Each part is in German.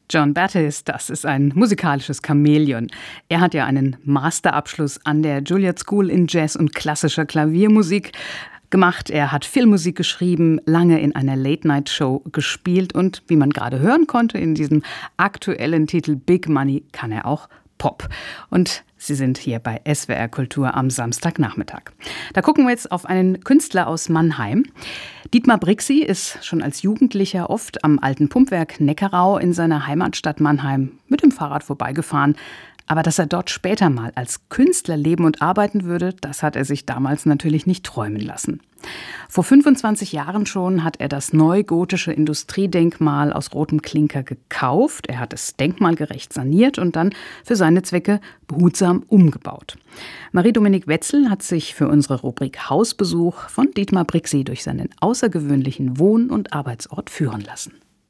John Batiste, das ist ein musikalisches Chamäleon. Er hat ja einen Masterabschluss an der Juilliard School in Jazz und klassischer Klaviermusik gemacht. Er hat Filmmusik geschrieben, lange in einer Late-Night-Show gespielt und, wie man gerade hören konnte, in diesem aktuellen Titel Big Money kann er auch Pop. Und Sie sind hier bei SWR Kultur am Samstagnachmittag. Da gucken wir jetzt auf einen Künstler aus Mannheim. Dietmar Brixi ist schon als Jugendlicher oft am alten Pumpwerk Neckarau in seiner Heimatstadt Mannheim mit dem Fahrrad vorbeigefahren. Aber dass er dort später mal als Künstler leben und arbeiten würde, das hat er sich damals natürlich nicht träumen lassen. Vor 25 Jahren schon hat er das neugotische Industriedenkmal aus rotem Klinker gekauft. Er hat es denkmalgerecht saniert und dann für seine Zwecke behutsam umgebaut. Marie-Dominique Wetzel hat sich für unsere Rubrik Hausbesuch von Dietmar Brixi durch seinen außergewöhnlichen Wohn- und Arbeitsort führen lassen.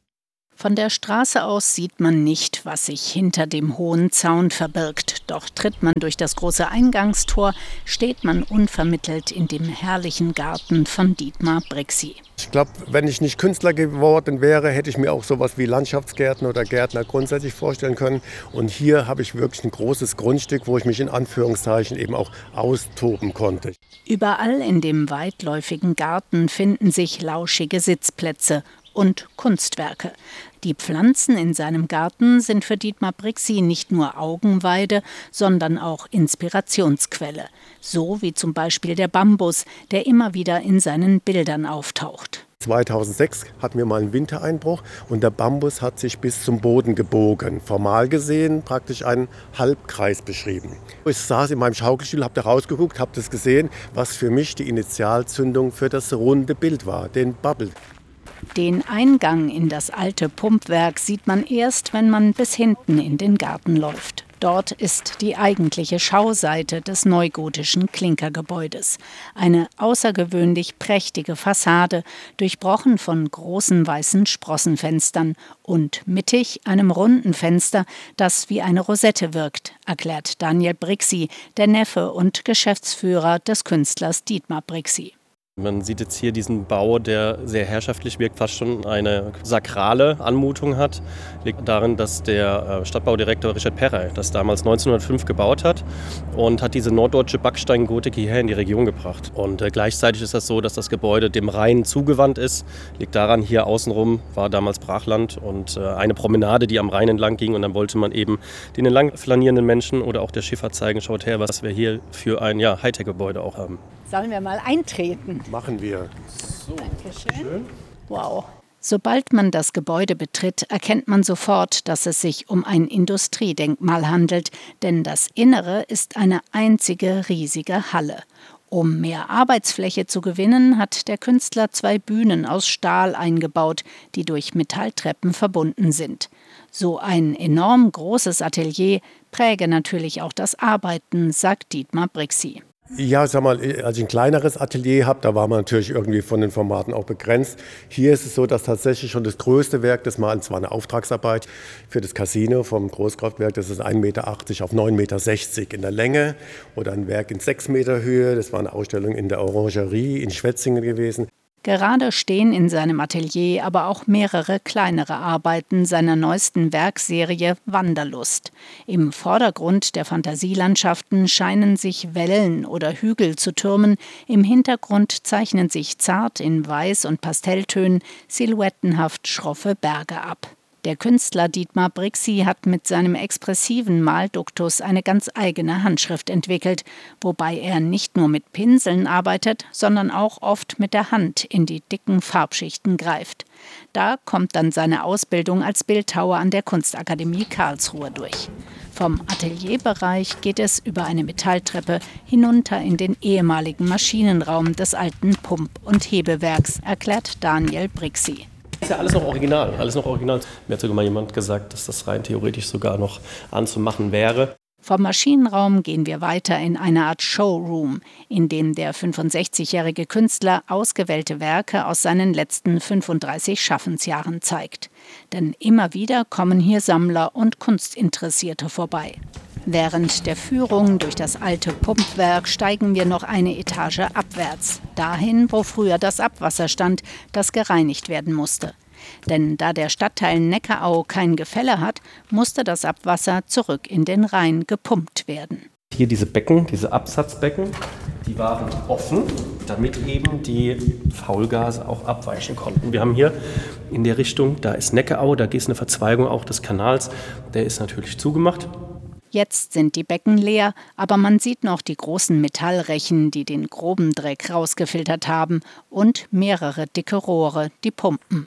Von der Straße aus sieht man nicht, was sich hinter dem hohen Zaun verbirgt. Doch tritt man durch das große Eingangstor, steht man unvermittelt in dem herrlichen Garten von Dietmar Brixi. Ich glaube, wenn ich nicht Künstler geworden wäre, hätte ich mir auch sowas wie Landschaftsgärtner oder Gärtner grundsätzlich vorstellen können. Und hier habe ich wirklich ein großes Grundstück, wo ich mich in Anführungszeichen eben auch austoben konnte. Überall in dem weitläufigen Garten finden sich lauschige Sitzplätze und Kunstwerke. Die Pflanzen in seinem Garten sind für Dietmar Brixi nicht nur Augenweide, sondern auch Inspirationsquelle. So wie zum Beispiel der Bambus, der immer wieder in seinen Bildern auftaucht. 2006 hatten wir mal einen Wintereinbruch und der Bambus hat sich bis zum Boden gebogen. Formal gesehen praktisch einen Halbkreis beschrieben. Ich saß in meinem Schaukelstuhl, habe da rausgeguckt, habe das gesehen, was für mich die Initialzündung für das runde Bild war, den Bubble. Den Eingang in das alte Pumpwerk sieht man erst, wenn man bis hinten in den Garten läuft. Dort ist die eigentliche Schauseite des neugotischen Klinkergebäudes. Eine außergewöhnlich prächtige Fassade, durchbrochen von großen weißen Sprossenfenstern und mittig einem runden Fenster, das wie eine Rosette wirkt, erklärt Daniel Brixi, der Neffe und Geschäftsführer des Künstlers Dietmar Brixi. Man sieht jetzt hier diesen Bau, der sehr herrschaftlich wirkt, fast schon eine sakrale Anmutung hat. Liegt darin, dass der Stadtbaudirektor Richard Perrey das damals 1905 gebaut hat und hat diese norddeutsche Backsteingotik hierher in die Region gebracht. Und gleichzeitig ist das so, dass das Gebäude dem Rhein zugewandt ist. Liegt daran, hier außenrum war damals Brachland und eine Promenade, die am Rhein entlang ging. Und dann wollte man eben den entlang flanierenden Menschen oder auch der Schifffahrt zeigen, schaut her, was wir hier für ein Hightech-Gebäude auch haben. Sollen wir mal eintreten? Machen wir. So, dankeschön. Wow. Sobald man das Gebäude betritt, erkennt man sofort, dass es sich um ein Industriedenkmal handelt, denn das Innere ist eine einzige riesige Halle. Um mehr Arbeitsfläche zu gewinnen, hat der Künstler 2 Bühnen aus Stahl eingebaut, die durch Metalltreppen verbunden sind. So ein enorm großes Atelier präge natürlich auch das Arbeiten, sagt Dietmar Brixi. Ja, sag mal, als ich ein kleineres Atelier habe, da war man natürlich irgendwie von den Formaten auch begrenzt. Hier ist es so, dass tatsächlich schon das größte Werk, das war eine Auftragsarbeit für das Casino vom Großkraftwerk, das ist 1,80 Meter auf 9,60 Meter in der Länge, oder ein Werk in 6 Meter Höhe, das war eine Ausstellung in der Orangerie in Schwetzingen gewesen. Gerade stehen in seinem Atelier aber auch mehrere kleinere Arbeiten seiner neuesten Werkserie Wanderlust. Im Vordergrund der Fantasielandschaften scheinen sich Wellen oder Hügel zu türmen, im Hintergrund zeichnen sich zart in Weiß- und Pastelltönen silhouettenhaft schroffe Berge ab. Der Künstler Dietmar Brixi hat mit seinem expressiven Malduktus eine ganz eigene Handschrift entwickelt, wobei er nicht nur mit Pinseln arbeitet, sondern auch oft mit der Hand in die dicken Farbschichten greift. Da kommt dann seine Ausbildung als Bildhauer an der Kunstakademie Karlsruhe durch. Vom Atelierbereich geht es über eine Metalltreppe hinunter in den ehemaligen Maschinenraum des alten Pump- und Hebewerks, erklärt Daniel Brixi. Das ist ja alles noch original, Mir hat sogar mal jemand gesagt, dass das rein theoretisch sogar noch anzumachen wäre. Vom Maschinenraum gehen wir weiter in eine Art Showroom, in dem der 65-jährige Künstler ausgewählte Werke aus seinen letzten 35 Schaffensjahren zeigt. Denn immer wieder kommen hier Sammler und Kunstinteressierte vorbei. Während der Führung durch das alte Pumpwerk steigen wir noch eine Etage abwärts, dahin, wo früher das Abwasser stand, das gereinigt werden musste. Denn da der Stadtteil Neckarau kein Gefälle hat, musste das Abwasser zurück in den Rhein gepumpt werden. Hier diese Becken, diese Absatzbecken, die waren offen, damit eben die Faulgase auch abweichen konnten. Wir haben hier in der Richtung, da ist Neckarau, da ist eine Verzweigung auch des Kanals, der ist natürlich zugemacht. Jetzt sind die Becken leer, aber man sieht noch die großen Metallrechen, die den groben Dreck rausgefiltert haben, und mehrere dicke Rohre, die pumpen.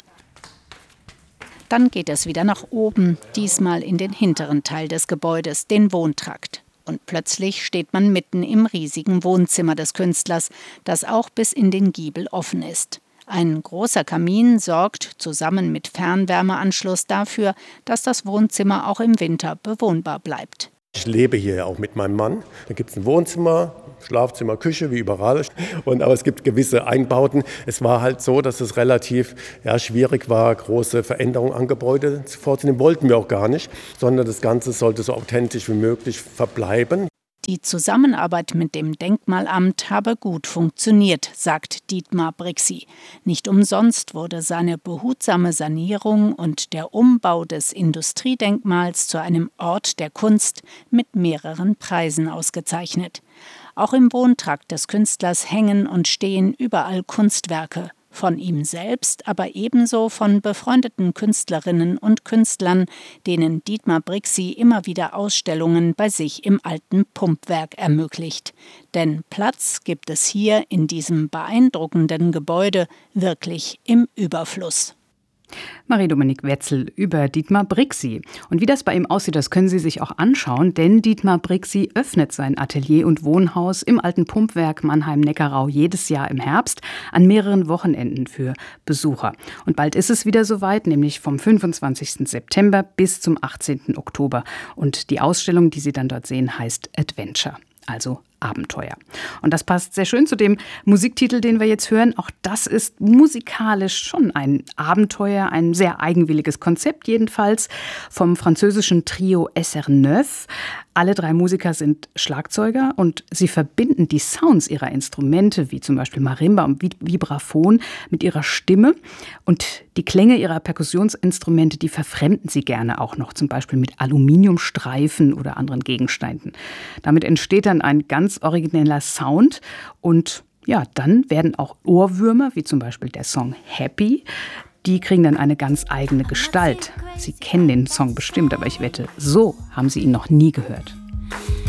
Dann geht es wieder nach oben, diesmal in den hinteren Teil des Gebäudes, den Wohntrakt. Und plötzlich steht man mitten im riesigen Wohnzimmer des Künstlers, das auch bis in den Giebel offen ist. Ein großer Kamin sorgt zusammen mit Fernwärmeanschluss dafür, dass das Wohnzimmer auch im Winter bewohnbar bleibt. Ich lebe hier auch mit meinem Mann. Da gibt es ein Wohnzimmer, Schlafzimmer, Küche, wie überall. Aber es gibt gewisse Einbauten. Es war halt so, dass es relativ schwierig war, große Veränderungen an Gebäude vorzunehmen. Wollten wir auch gar nicht, sondern das Ganze sollte so authentisch wie möglich verbleiben. Die Zusammenarbeit mit dem Denkmalamt habe gut funktioniert, sagt Dietmar Brixi. Nicht umsonst wurde seine behutsame Sanierung und der Umbau des Industriedenkmals zu einem Ort der Kunst mit mehreren Preisen ausgezeichnet. Auch im Wohntrakt des Künstlers hängen und stehen überall Kunstwerke. Von ihm selbst, aber ebenso von befreundeten Künstlerinnen und Künstlern, denen Dietmar Brixi immer wieder Ausstellungen bei sich im alten Pumpwerk ermöglicht. Denn Platz gibt es hier in diesem beeindruckenden Gebäude wirklich im Überfluss. Marie-Dominique Wetzel über Dietmar Brixi. Und wie das bei ihm aussieht, das können Sie sich auch anschauen, denn Dietmar Brixi öffnet sein Atelier und Wohnhaus im alten Pumpwerk Mannheim-Neckarau jedes Jahr im Herbst an mehreren Wochenenden für Besucher. Und bald ist es wieder soweit, nämlich vom 25. September bis zum 18. Oktober. Und die Ausstellung, die Sie dann dort sehen, heißt Adventure, also Abenteuer. Und das passt sehr schön zu dem Musiktitel, den wir jetzt hören. Auch das ist musikalisch schon ein Abenteuer, ein sehr eigenwilliges Konzept jedenfalls, vom französischen Trio SR9. Alle 3 Musiker sind Schlagzeuger und sie verbinden die Sounds ihrer Instrumente, wie zum Beispiel Marimba und Vibraphon, mit ihrer Stimme. Und die Klänge ihrer Perkussionsinstrumente, die verfremden sie gerne auch noch, zum Beispiel mit Aluminiumstreifen oder anderen Gegenständen. Damit entsteht dann ein ganz origineller Sound und ja, dann werden auch Ohrwürmer, wie zum Beispiel der Song Happy, die kriegen dann eine ganz eigene Gestalt. Sie kennen den Song bestimmt, aber ich wette, so haben Sie ihn noch nie gehört.